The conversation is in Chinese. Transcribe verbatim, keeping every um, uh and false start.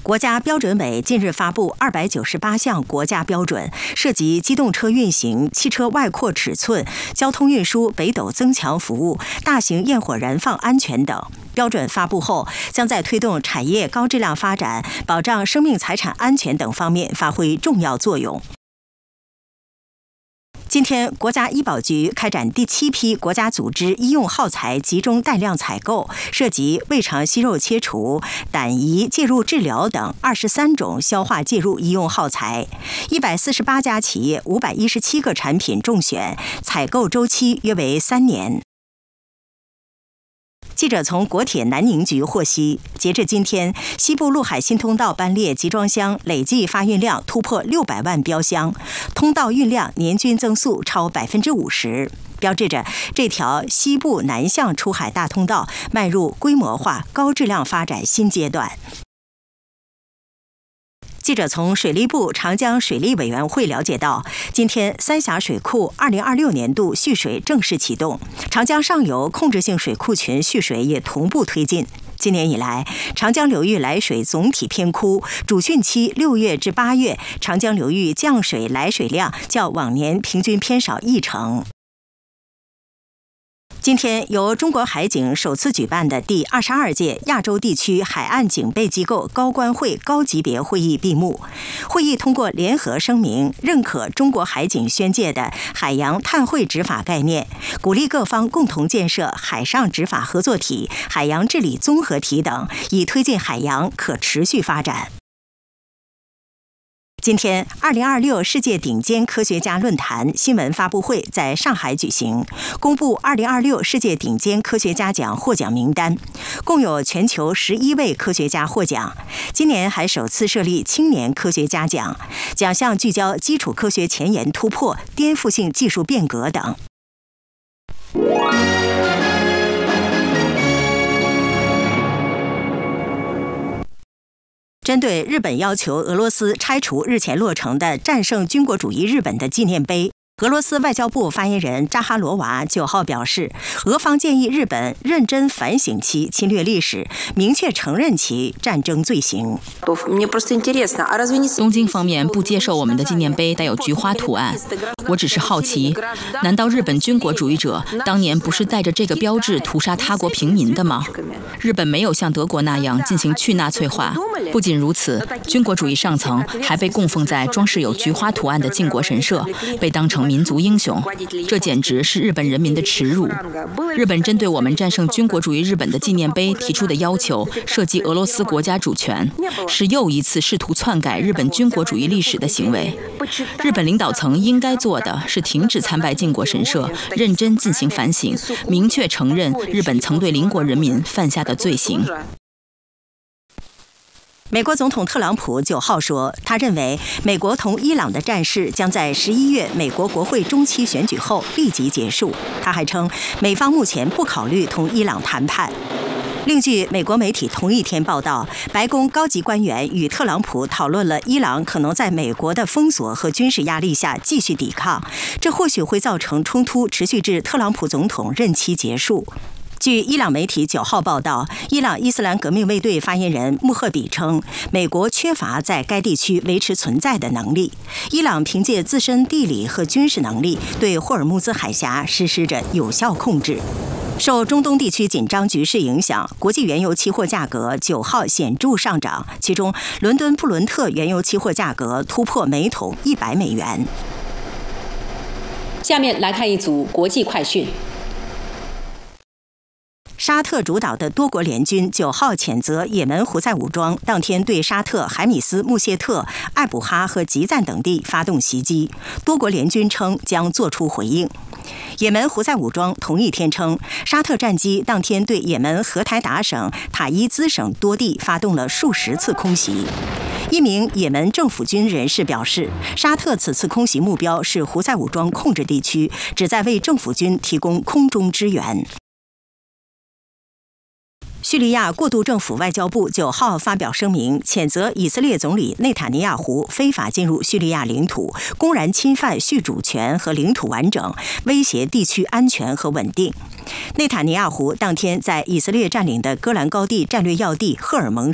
国家标准委近日发布二百九十八项国家标准，涉及机动车运行、汽车外扩尺寸、交通运输北斗增强服务、大型焰火燃放安全等。标准发布后，将在推动产业高质量发展、保障生命财产安全等方面发挥重要作用。今天，国家医保局开展第七批国家组织医用耗材集中带量采购，涉及胃肠息肉切除、胆胰介入治疗等二十三种消化介入医用耗材，一百四十八家企业、五百一十七个产品中选，采购周期约为三年。记者从国铁南宁局获悉，截至今天，西部陆海新通道班列集装箱累计发运量突破六百万标箱，通道运量年均增速超百分之五十，标志着这条西部南向出海大通道迈入规模化、高质量发展新阶段。记者从水利部长江水利委员会了解到，今天三峡水库二零二六年度蓄水正式启动，长江上游控制性水库群蓄水也同步推进。今年以来，长江流域来水总体偏枯，主汛期六月至八月，长江流域降水来水量较往年平均偏少一成。今天，由中国海警首次举办的第二十二届亚洲地区海岸警备机构高官会高级别会议闭幕。会议通过联合声明，认可中国海警宣介的海洋碳汇执法概念，鼓励各方共同建设海上执法合作体、海洋治理综合体等，以推进海洋可持续发展。今天，二零二六世界顶尖科学家论坛新闻发布会在上海举行，公布二零二六世界顶尖科学家奖获奖名单，共有全球十一位科学家获奖。今年还首次设立青年科学家奖，奖项聚焦基础科学前沿突破、颠覆性技术变革等。针对日本要求俄罗斯拆除日前落成的战胜军国主义日本的纪念碑，俄罗斯外交部发言人扎哈罗娃九号表示，俄方建议日本认真反省其侵略历史，明确承认其战争罪行。 东京方面不接受我们的纪念碑带有菊花图案，我只是好奇，难道日本军国主义者当年不是带着这个标志屠杀他国平民的吗？日本没有像德国那样进行去纳粹化。不仅如此，军国主义上层还被供奉在装饰有菊花图案的靖国神社，被当成民族英雄，这简直是日本人民的耻辱。日本针对我们战胜军国主义日本的纪念碑提出的要求，涉及俄罗斯国家主权，是又一次试图篡改日本军国主义历史的行为。日本领导层应该做的是停止参拜靖国神社，认真进行反省，明确承认日本曾对邻国人民犯下的罪行。 美国总统特朗普九号说，他认为美国同伊朗的战事将在十一月美国国会中期选举后立即结束。他还称，美方目前不考虑同伊朗谈判。另据美国媒体同一天报道，白宫高级官员与特朗普讨论了伊朗可能在美国的封锁和军事压力下继续抵抗，这或许会造成冲突持续至特朗普总统任期结束。据伊朗媒体九号报道，伊朗伊斯兰革命卫队发言人穆赫比称，美国缺乏在该地区维持存在的能力。伊朗凭借自身地理和军事能力，对霍尔木兹海峡实施着有效控制。受中东地区紧张局势影响，国际原油期货价格九号显著上涨，其中伦敦布伦特原油期货价格突破每桶一百美元。 下面来看一组国际快讯。 沙特主导的多国联军九号谴责也门胡塞武装当天对沙特海米斯、穆谢特、艾卜哈和吉赞等地发动袭击，多国联军称将作出回应。也门胡塞武装同一天称，沙特战机当天对也门荷台达省塔伊兹省多地发动了数十次空袭。一名也门政府军人士表示，沙特此次空袭目标是胡塞武装控制地区，旨在为政府军提供空中支援。叙利亚过渡政府外交部九号发表声明，谴责以色列总理内塔尼亚胡非法进入叙利亚领土，公然侵犯叙主权和领土完整，威胁地区安全和稳定。内塔尼亚胡当天在以色列占领的戈兰高地战略要地赫尔蒙